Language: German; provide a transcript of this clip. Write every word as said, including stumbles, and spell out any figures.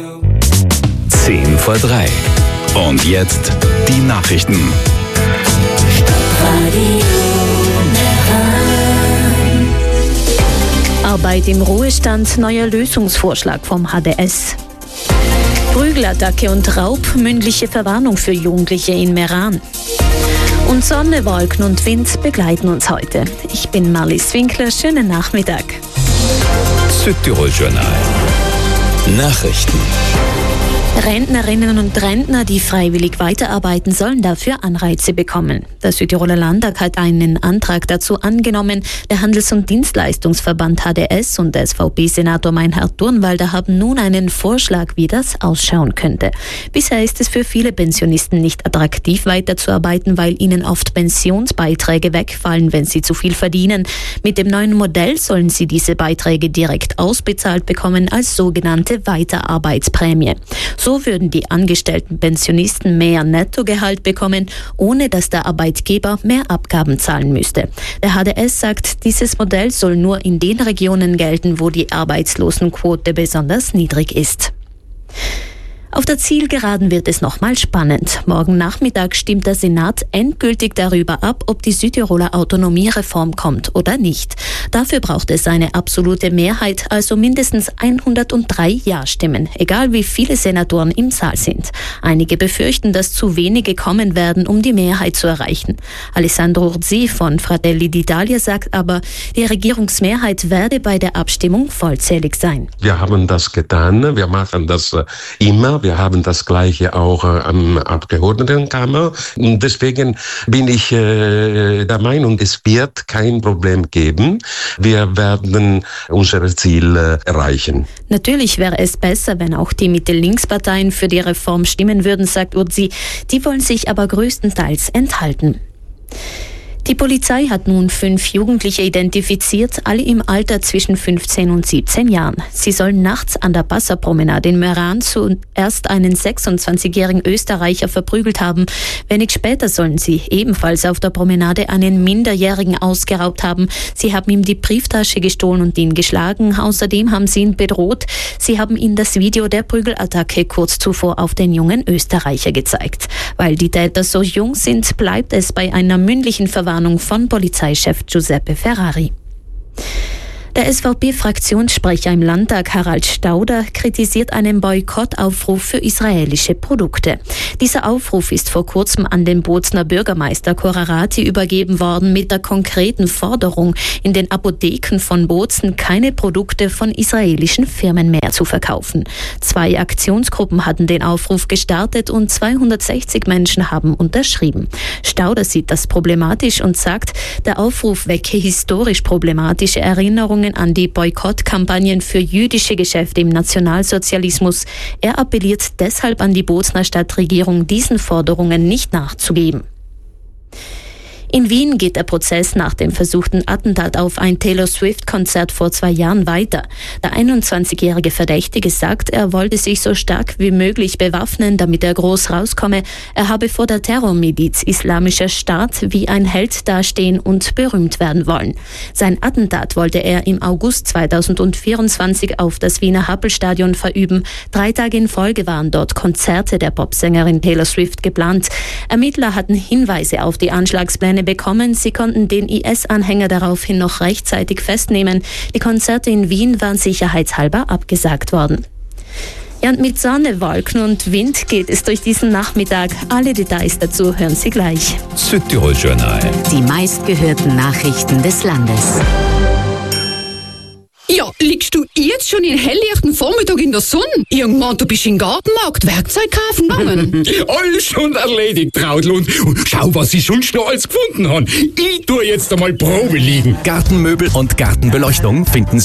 Zehn vor drei. Und jetzt die Nachrichten. Arbeit im Ruhestand, neuer Lösungsvorschlag vom H D S. Prügelattacke und Raub, mündliche Verwarnung für Jugendliche in Meran. Und Sonne, Wolken und Wind begleiten uns heute. Ich bin Marlies Winkler, schönen Nachmittag. Südtirol Journal. Nachrichten. Rentnerinnen und Rentner, die freiwillig weiterarbeiten, sollen dafür Anreize bekommen. Der Südtiroler Landtag hat einen Antrag dazu angenommen. Der Handels- und Dienstleistungsverband H D S und der S V P-Senator Meinhard Durnwalder haben nun einen Vorschlag, wie das ausschauen könnte. Bisher ist es für viele Pensionisten nicht attraktiv, weiterzuarbeiten, weil ihnen oft Pensionsbeiträge wegfallen, wenn sie zu viel verdienen. Mit dem neuen Modell sollen sie diese Beiträge direkt ausbezahlt bekommen als sogenannte Weiterarbeitsprämie. So würden die angestellten Pensionisten mehr Nettogehalt bekommen, ohne dass der Arbeitgeber mehr Abgaben zahlen müsste. Der H D S sagt, dieses Modell soll nur in den Regionen gelten, wo die Arbeitslosenquote besonders niedrig ist. Auf der Zielgeraden wird es nochmal spannend. Morgen Nachmittag stimmt der Senat endgültig darüber ab, ob die Südtiroler Autonomiereform kommt oder nicht. Dafür braucht es eine absolute Mehrheit, also mindestens hundertdrei Ja-Stimmen, egal wie viele Senatoren im Saal sind. Einige befürchten, dass zu wenige kommen werden, um die Mehrheit zu erreichen. Alessandro Urzi von Fratelli d'Italia sagt aber, die Regierungsmehrheit werde bei der Abstimmung vollzählig sein. Wir haben das getan, wir machen das immer. Wir haben das Gleiche auch äh, am Abgeordnetenkammer. Und deswegen bin ich äh, der Meinung, es wird kein Problem geben. Wir werden unser Ziel äh, erreichen. Natürlich wäre es besser, wenn auch die Mitte-Links-Parteien für die Reform stimmen würden, sagt Urzi. Die wollen sich aber größtenteils enthalten. Die Polizei hat nun fünf Jugendliche identifiziert, alle im Alter zwischen fünfzehn und siebzehn Jahren. Sie sollen nachts an der Passerpromenade in Meran zuerst einen sechsundzwanzigjährigen Österreicher verprügelt haben. Wenig später sollen sie ebenfalls auf der Promenade einen Minderjährigen ausgeraubt haben. Sie haben ihm die Brieftasche gestohlen und ihn geschlagen. Außerdem haben sie ihn bedroht. Sie haben ihm das Video der Prügelattacke kurz zuvor auf den jungen Österreicher gezeigt. Weil die Täter so jung sind, bleibt es bei einer mündlichen Verwarnung von Polizeichef Giuseppe Ferrari. Der S V P-Fraktionssprecher im Landtag Harald Stauder kritisiert einen Boykottaufruf für israelische Produkte. Dieser Aufruf ist vor kurzem an den Bozner Bürgermeister Korarati übergeben worden mit der konkreten Forderung, in den Apotheken von Bozen keine Produkte von israelischen Firmen mehr zu verkaufen. Zwei Aktionsgruppen hatten den Aufruf gestartet und zweihundertsechzig Menschen haben unterschrieben. Stauder sieht das problematisch und sagt, der Aufruf wecke historisch problematische Erinnerungen an die Boykottkampagnen für jüdische Geschäfte im Nationalsozialismus. Er appelliert deshalb an die Bozner Stadtregierung, diesen Forderungen nicht nachzugeben. In Wien geht der Prozess nach dem versuchten Attentat auf ein Taylor Swift-Konzert vor zwei Jahren weiter. Der einundzwanzigjährige Verdächtige sagt, er wollte sich so stark wie möglich bewaffnen, damit er groß rauskomme. Er habe vor der Terrormiliz Islamischer Staat wie ein Held dastehen und berühmt werden wollen. Sein Attentat wollte er im August zweitausendvierundzwanzig auf das Wiener Happelstadion verüben. Drei Tage in Folge waren dort Konzerte der Popsängerin Taylor Swift geplant. Ermittler hatten Hinweise auf die Anschlagspläne bekommen. Sie konnten den I S-Anhänger daraufhin noch rechtzeitig festnehmen. Die Konzerte in Wien waren sicherheitshalber abgesagt worden. Ja, und mit Sonne, Wolken und Wind geht es durch diesen Nachmittag. Alle Details dazu hören Sie gleich. Südtirol Journal. Die meistgehörten Nachrichten des Landes. Ja, liegst du jetzt schon in helllichten Vormittag in der Sonne? Irgendwann, du bist im Gartenmarkt Werkzeug kaufen gegangen. Alles schon erledigt, Traudl. Und schau, was ich sonst noch alles gefunden habe. Ich tue jetzt einmal Probe liegen. Gartenmöbel und Gartenbeleuchtung finden Sie